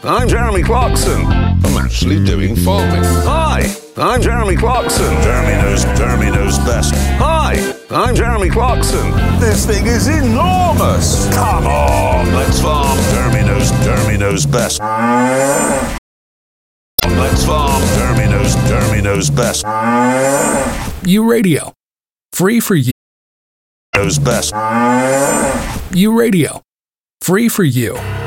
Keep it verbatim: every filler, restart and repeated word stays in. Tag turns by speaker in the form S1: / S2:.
S1: I'm Jeremy Clarkson. I'm actually doing farming. Hi, I'm Jeremy Clarkson. Jeremy knows, Jeremy knows best. Hi, I'm Jeremy Clarkson. This thing is enormous. Come on, let's farm. Jeremy knows, Jeremy knows best. Let's farm. Jeremy knows, Jeremy knows best.
S2: U Radio. Free for you.
S1: Knows best.
S2: U Radio. Free for you.